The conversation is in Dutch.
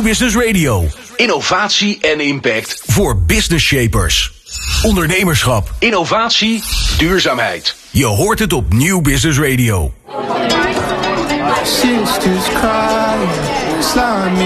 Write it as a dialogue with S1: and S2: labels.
S1: Business Radio.
S2: Innovatie en impact.
S1: Voor business shapers. Ondernemerschap.
S2: Innovatie, duurzaamheid.
S1: Je hoort het op Nieuw Business Radio.